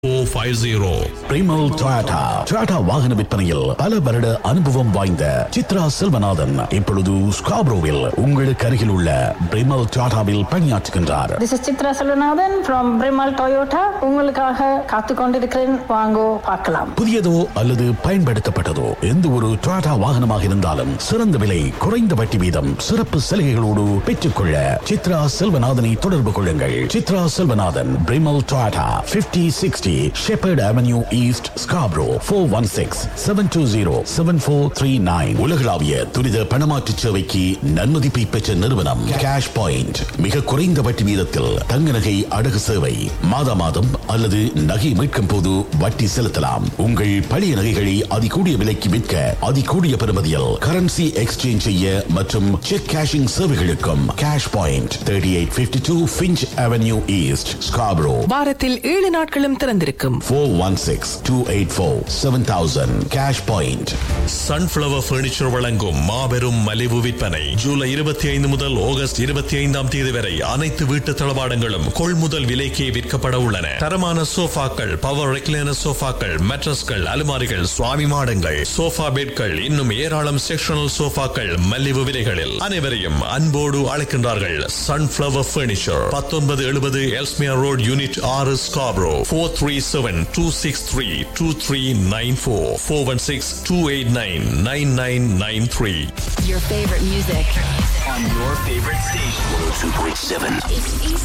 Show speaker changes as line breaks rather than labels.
பிரிமல் Toyota வாகன விற்பனையில் பல வருட அனுபவம் வாய்ந்த சித்ரா செல்வநாதன் இப்பொழுது ஸ்காப்ரோவில் உங்களுக்கு அருகில் உள்ள பிரிமல் டொயோட்டாவில் பணியாற்றுகின்றார்.
This is Chitra Selvanathan from Brimal Toyota. உங்களுக்காக காத்து கொண்டிருக்கிறேன், வாங்கோ பார்க்கலாம்.
புதியதோ அல்லது பயன்படுத்தப்பட்டதோ எந்த ஒரு டொயோட்டா வாகனமாக இருந்தாலும் சிறந்த விலை, குறைந்த வட்டி வீதம், சிறப்பு சலுகைகளோடு பெற்றுக்கொள்ள சித்ரா செல்வநாதனை தொடர்பு கொள்ளுங்கள். Chitra Selvanathan, பிரிமல் Toyota, 5060 Shepherd Avenue East, Scarborough, 416-720-7439. உலகளாவிய துரித பணமாற்று சேவைக்கு நன்மதிப்பை பெற்ற நிறுவனம் கேஷ் பாயிண்ட். மிக குறைந்த வட்டி வீதத்தில் தங்க நகை அடகு சேவை. மாதா மாதம் அல்லது நகை மீட்கும் போது வட்டி செலுத்தலாம். உங்கள் பழைய நகைகளை அதிகூடிய விலைக்கு விற்க அதிகூடிய பெறுமதியில் கரன்சி எக்ஸ்சேஞ்ச் செய்ய மற்றும் check cashing சேவைகளுக்கும் cash point 3852 Finch Avenue East, Scarborough.
வாரத்தில் 7 நாட்களும் திறந்திருக்கும்.
416-284-7000 Cash Point.
சன்ஃப்ளவர் பர்னிச்சர் வழங்கும் மாபெரும் மலிவு விற்பனை ஜூலை 25 முதல் ஆகஸ்ட் 25ஆம் தேதி வரை அனைத்து வீட்டு தளவாடங்களும் கொள்முதல் விலைக்கே விற்கப்பட உள்ளன. தரமான சோஃபாக்கள், பவர் ரெக்லைனர் சோஃபாக்கள், மேட்ரஸ்கள், அலுமாரிகள், சுவாமி மாடங்கள், சோஃபா பெட்கள், இன்னும் ஏராளம் செக்ஷனல் சோஃபாக்கள் மலிவு விலைகளில். அனைவரையும் அன்போடு அழைக்கின்றார்கள் sunflower furniture, 1970 Ellesmere road, unit 6, Scarborough. 437-263-2394 416-289-9993.
Your favorite music
on your favorite station. 102.7